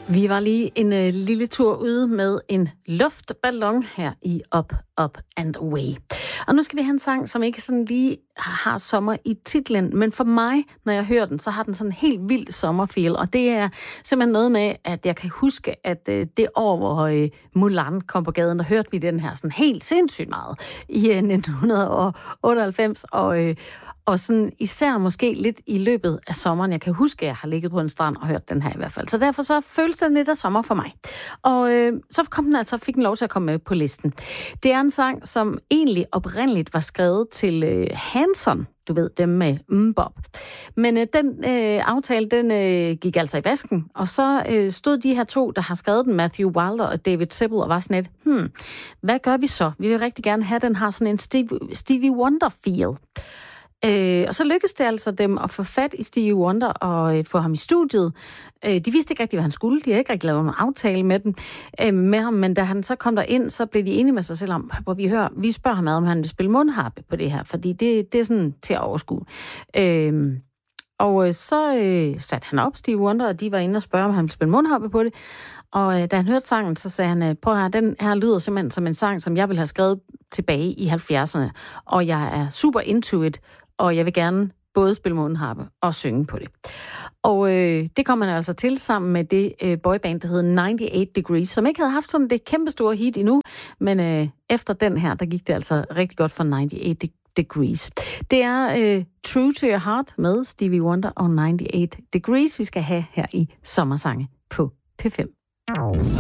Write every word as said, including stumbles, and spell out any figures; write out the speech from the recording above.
Vi var lige en øh, lille tur ude med en luftballon her i Up, Up and Away. Og nu skal vi have en sang, som ikke sådan lige har sommer i titlen, men for mig, når jeg hører den, så har den sådan en helt vild sommerfeel, og det er simpelthen noget med, at jeg kan huske, at øh, det år, hvor øh, Mulan kom på gaden, der hørte vi den her sådan helt sindssygt meget i øh, nitten otteoghalvfems, og øh, Og sådan især måske lidt i løbet af sommeren. Jeg kan huske, at jeg har ligget på en strand og hørt den her i hvert fald. Så derfor så føles den lidt af sommer for mig. Og øh, så kom den altså, fik den lov til at komme med på listen. Det er en sang, som egentlig oprindeligt var skrevet til øh, Hanson. Du ved, dem med Mbop. Men øh, den øh, aftale, den øh, gik altså i vasken. Og så øh, stod de her to, der har skrevet den, Matthew Wilder og David Sibble, og var sådan et, hmm, hvad gør vi så? Vi vil rigtig gerne have, den har sådan en Stevie, Stevie Wonder-feel. Øh, og så lykkedes det altså dem at få fat i Stevie Wonder og øh, få ham i studiet. Øh, de vidste ikke rigtig, hvad han skulle. De havde ikke rigtig lavet nogen aftale med, den, øh, med ham, men da han så kom der ind, så blev de enige med sig selv om, hvor vi hører, vi spørger ham ad, om han vil spille mundharpe på det her, fordi det, det er sådan til at overskue. Øh, og øh, så øh, satte han op, Stevie Wonder, og de var inde og spørge, om han ville spille mundharpe på det. Og øh, da han hørte sangen, så sagde han, prøv at høre, den her lyder simpelthen som en sang, som jeg ville have skrevet tilbage i halvfjerdserne, og jeg er super into it, og jeg vil gerne både spille mundharpe og synge på det. Og øh, det kom man altså til sammen med det øh, boyband, der hed ninety-eight degrees, som ikke havde haft sådan det kæmpe store hit endnu, men øh, efter den her, der gik det altså rigtig godt for ninety-eight degrees. Det er øh, True to Your Heart med Stevie Wonder og ninety-eight degrees, vi skal have her i Sommersange på P fem.